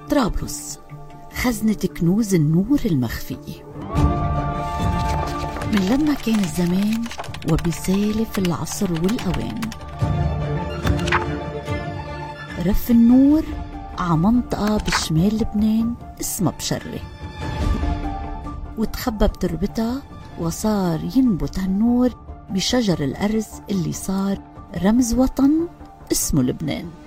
طرابلس، خزنة كنوز النور المخفية. من لما كان الزمان وبسالف العصر والأوان، رف النور عمنطقة بشمال لبنان اسمها بشرة، وتخبى بتربتها وصار ينبت هالنور بشجر الأرز اللي صار رمز وطن اسمه لبنان.